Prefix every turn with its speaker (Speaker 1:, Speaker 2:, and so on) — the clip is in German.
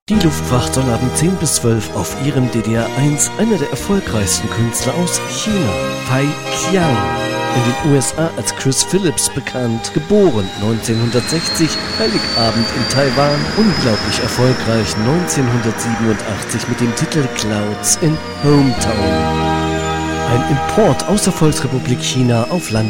Speaker 1: Die Luftwacht soll abend 10 bis 12 auf ihrem DDR1 einer der erfolgreichsten Künstler aus China, Fei Qiang, in den USA als Chris Phillips bekannt, geboren 1960, Heiligabend in Taiwan, unglaublich erfolgreich 1987 mit dem Titel Clouds in Hometown. Ein Import aus der Volksrepublik China auf Land